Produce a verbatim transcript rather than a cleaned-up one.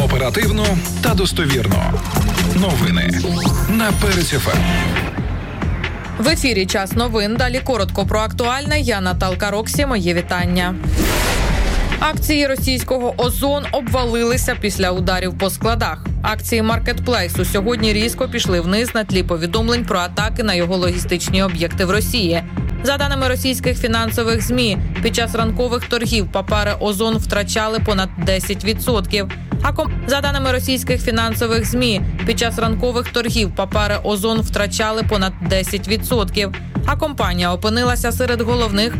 Оперативно та достовірно. Новини на Перець еф ем. В ефірі «Час новин». Далі коротко про актуальне. Я Наталка Роксі. Моє вітання. Акції російського «Озон» обвалилися після ударів по складах. Акції маркетплейсу сьогодні різко пішли вниз на тлі повідомлень про атаки на його логістичні об'єкти в Росії. За даними російських фінансових ЗМІ, під час ранкових торгів папери «Озон» втрачали понад десять відсотків. А ком... За даними російських фінансових ЗМІ, під час ранкових торгів папери «Озон» втрачали понад десять відсотків. А компанія опинилася серед головних